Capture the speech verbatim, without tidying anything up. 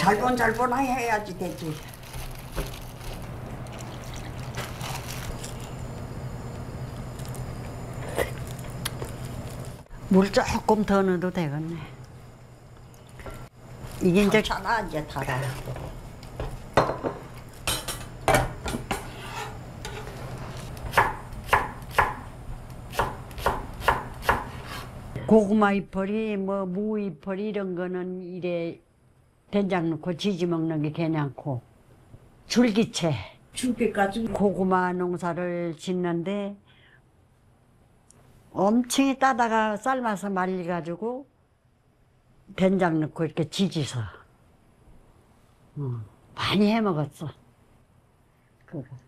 잘본 잘본 해야지 되지. 물 조금 더 넣어도 되겠네. 이게 이제 괜찮아 이제 달아. 고구마 잎벌이 뭐 무 잎벌이 이런 거는 이래 된장 넣고 지지 먹는 게 괜찮고, 줄기채 줄기까지. 고구마 농사를 짓는데 엄청 따다가 삶아서 말려가지고 된장 넣고 이렇게 지지서 어, 많이 해 먹었어. 그거.